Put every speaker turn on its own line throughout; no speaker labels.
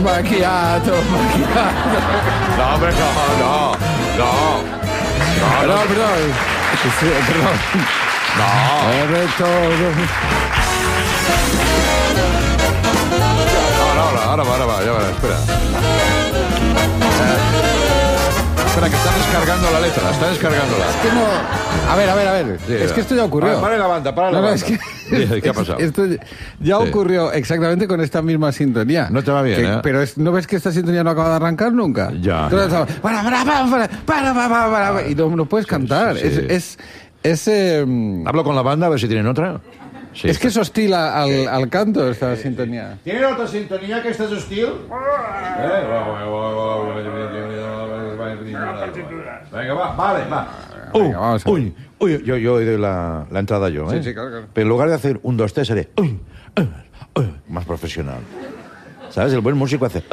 macchiato.
No, hombre, no.
No, perdón.
No, ahora va, ya va, espera. Espera, que está descargando la letra, está descargándola.
Es que no... A ver.
Sí,
Es que esto ya ocurrió.
Para la banda.
Es que...
¿Qué ha pasado?
Esto ya ocurrió exactamente con esta misma sintonía.
No te va bien, ¿eh?
Pero ¿no ves que esta sintonía no acaba de arrancar nunca?
Ya.
Entonces, para, y no puedes cantar.
Sí.
Es
Hablo con la banda a ver si tienen otra. Sí,
es que es hostil al canto esta sintonía.
¿Tienen otra sintonía que esta es hostil? Venga, va.
Venga, vamos a ver.
Uy, yo doy la entrada yo, ¿eh?
Sí, claro.
Pero en lugar de hacer 1, 2, 3, haré más profesional. ¿Sabes? El buen músico hace...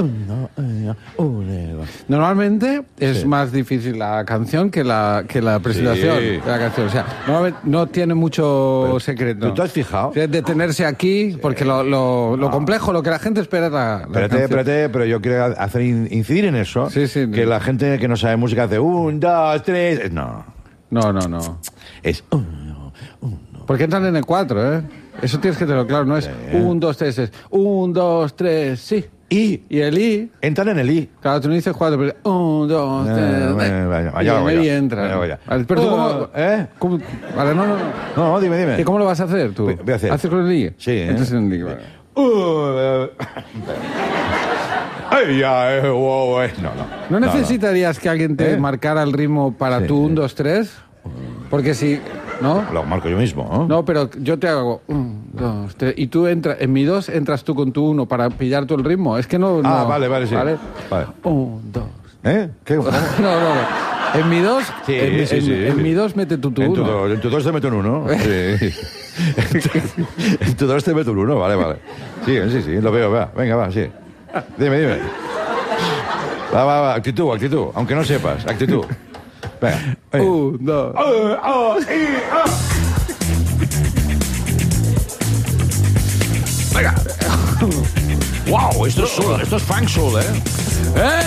Normalmente es
Sí.
más difícil la canción que la presentación de la canción. O sea, normalmente no tiene mucho secreto.
¿Tú te has fijado?
O sea, detenerse aquí, porque lo complejo, lo que la gente espera es la canción.
Espérate, pero yo quiero hacer incidir en eso.
Sí.
Que la gente que no sabe música hace 1, 2, 3... No.
No.
Es...
Porque entran en el 4, ¿eh? Eso tienes que tenerlo claro, no es 1, 2, 3, es 1, 2, 3, sí.
Y
el I,
entran en el I.
claro, tú no dices 4, pero 1, 2, 3, y el I entra.
Vaya.
Vale, pero tú ¿cómo? Vale, no.
No, dime.
¿Y cómo lo vas a hacer tú?
Voy a hacer.
¿Haces con el I?
Sí, ¿eh?
Entonces en el I, vale. ¿No necesitarías que alguien te marcara el ritmo para tu 1, 2, 3? Porque si... ¿No?
Lo marco yo mismo, ¿no?
No, pero yo te hago 1, 2, 3 y tú entras, en mi 2 entras tú con tu 1 para pillar tú el ritmo. Es que no...
Vale, sí.
¿Vale?
Vale.
1, 2...
¿Eh? ¿Qué?
No. En mi 2,
Sí.
en mi 2 mete tu 1.
En tu 2 te meto un 1. Sí. En tu 2 te meto un 1, vale. Sí, lo veo, va. Venga, va, sí. Dime. Va, actitud. Aunque no sepas, actitud. Venga.
1, 2...
Venga. Wow, esto es funk soul, ¿eh?